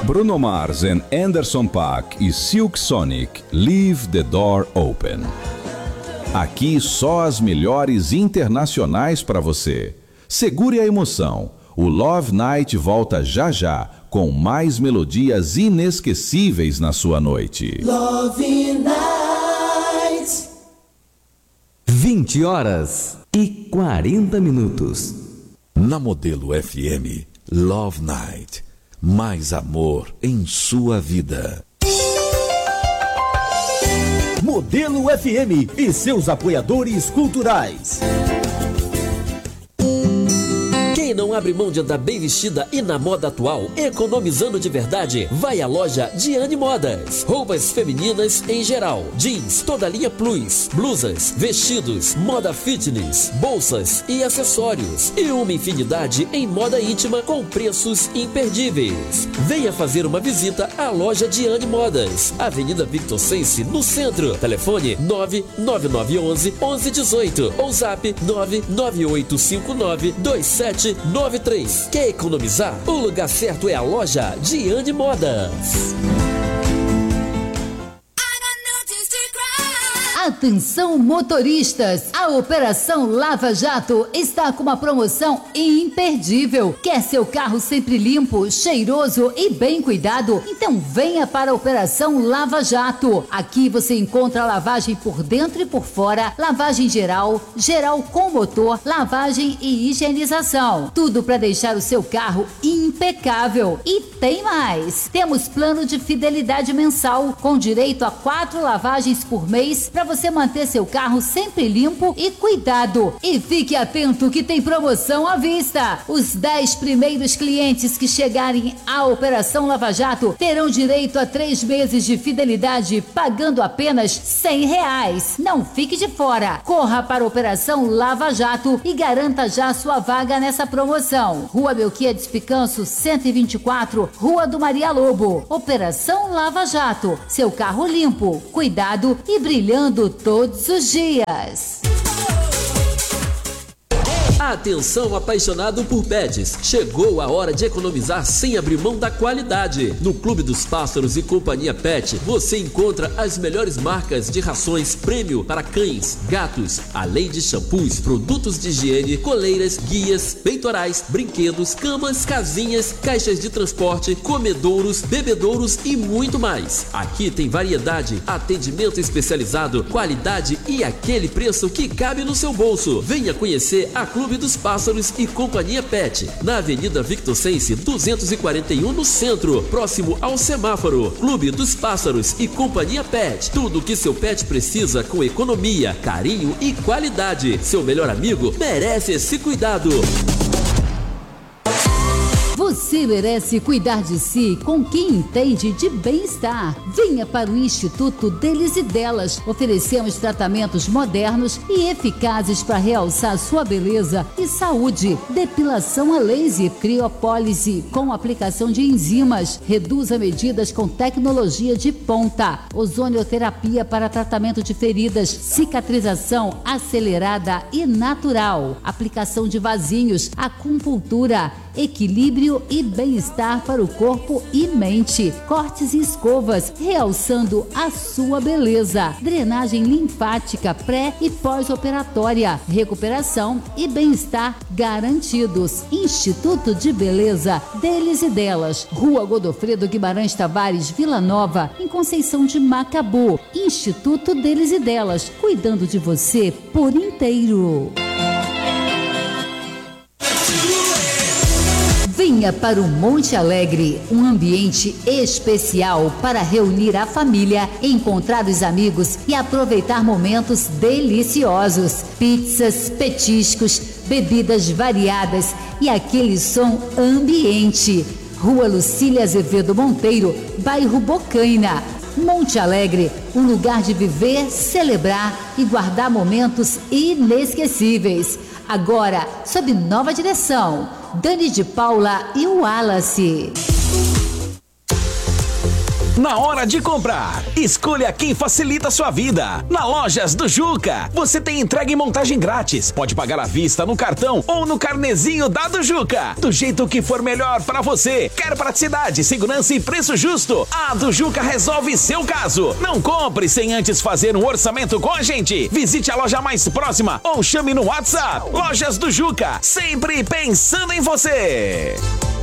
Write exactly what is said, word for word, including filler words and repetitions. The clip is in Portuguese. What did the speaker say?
Bruno Mars and Anderson .Paak e Silk Sonic, Leave the Door Open. Aqui só as melhores internacionais para você. Segure a emoção. O Love Night volta já já com mais melodias inesquecíveis na sua noite. Love Night. vinte horas e quarenta minutos. Na Modelo F M, Love Night. Mais amor em sua vida. Modelo F M e seus apoiadores culturais. Quem não abre mão de andar bem vestida e na moda atual, economizando de verdade, vai à loja Diane Modas. Roupas femininas em geral, jeans, toda linha plus, blusas, vestidos, moda fitness, bolsas e acessórios. E uma infinidade em moda íntima com preços imperdíveis. Venha fazer uma visita à loja Diane Modas, Avenida Victor Sense, no centro. Telefone nove nove nove um um, um um um oito ou zap nove nove oito cinco nove dois sete nove três. Quer economizar? O lugar certo é a loja Diane Modas. Atenção motoristas, a Operação Lava Jato está com uma promoção imperdível. Quer seu carro sempre limpo, cheiroso e bem cuidado? Então venha para a Operação Lava Jato. Aqui você encontra lavagem por dentro e por fora, lavagem geral, geral com motor, lavagem e higienização. Tudo para deixar o seu carro impecável. E tem mais! Temos plano de fidelidade mensal com direito a quatro lavagens por mês para você você manter seu carro sempre limpo e cuidado. E fique atento que tem promoção à vista. Os dez primeiros clientes que chegarem à Operação Lava Jato terão direito a três meses de fidelidade pagando apenas cem reais. Não fique de fora. Corra para a Operação Lava Jato e garanta já sua vaga nessa promoção. Rua Belquiades Picanço, cento e vinte e quatro, Rua do Maria Lobo. Operação Lava Jato. Seu carro limpo, cuidado e brilhando todos os dias. Atenção apaixonado por pets, chegou a hora de economizar sem abrir mão da qualidade. No Clube dos Pássaros e Companhia Pet, você encontra as melhores marcas de rações prêmio para cães, gatos, além de shampoos, produtos de higiene, coleiras, guias, peitorais, brinquedos, camas, casinhas, caixas de transporte, comedouros, bebedouros e muito mais. Aqui tem variedade, atendimento especializado, qualidade e aquele preço que cabe no seu bolso. Venha conhecer a Clube dos Pássaros e Companhia Pet, na Avenida Victor Sense, duzentos e quarenta e um, no centro, próximo ao semáforo. Clube dos Pássaros e Companhia Pet, tudo o que seu pet precisa com economia, carinho e qualidade. Seu melhor amigo merece esse cuidado. Você merece cuidar de si com quem entende de bem-estar. Venha para o Instituto Deles e Delas. Oferecemos tratamentos modernos e eficazes para realçar sua beleza e saúde. Depilação a laser, criopólise com aplicação de enzimas. Reduza medidas com tecnologia de ponta. Ozonioterapia para tratamento de feridas. Cicatrização acelerada e natural. Aplicação de vasinhos. Acupuntura. Equilíbrio e bem-estar para o corpo e mente. Cortes e escovas, realçando a sua beleza. Drenagem linfática pré e pós-operatória. Recuperação e bem-estar garantidos. Instituto de Beleza Deles e Delas. Rua Godofredo Guimarães Tavares, Vila Nova, em Conceição de Macabu. Instituto Deles e Delas, cuidando de você por inteiro. Venha para o Monte Alegre, um ambiente especial para reunir a família, encontrar os amigos e aproveitar momentos deliciosos. Pizzas, petiscos, bebidas variadas e aquele som ambiente. Rua Lucília Azevedo Monteiro, bairro Bocaina. Monte Alegre, um lugar de viver, celebrar e guardar momentos inesquecíveis. Agora, sob nova direção, Dani de Paula e o Wallace. Na hora de comprar, escolha quem facilita a sua vida. Na Lojas do Juca, você tem entrega e montagem grátis. Pode pagar à vista no cartão ou no carnezinho da do Juca. Do jeito que for melhor para você. Quer praticidade, segurança e preço justo? A do Juca resolve seu caso. Não compre sem antes fazer um orçamento com a gente. Visite a loja mais próxima ou chame no WhatsApp. Lojas do Juca, sempre pensando em você.